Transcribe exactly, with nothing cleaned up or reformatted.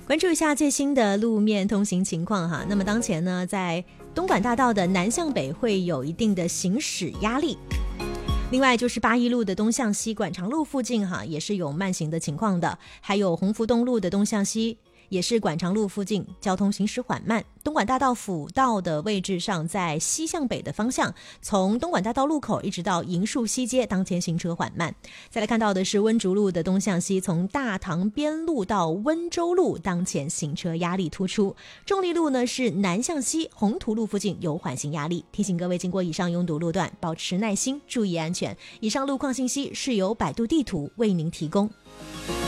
关注一下最新的路面通行情况哈。那么当前呢，在东莞大道的南向北会有一定的行驶压力。另外就是八一路的东向西馆场路附近哈，也是有慢行的情况的。还有鸿福东路的东向西，也是馆场路附近交通行驶缓慢。东莞大道辅道的位置上，在西向北的方向，从东莞大道路口一直到银树西街，当前行车缓慢。再来看到的是温竹路的东向西，从大塘边路到温州路，当前行车压力突出。重力路呢是南向西，宏图路附近有缓行压力。提醒各位经过以上拥堵路段，保持耐心，注意安全。以上路况信息是由百度地图为您提供。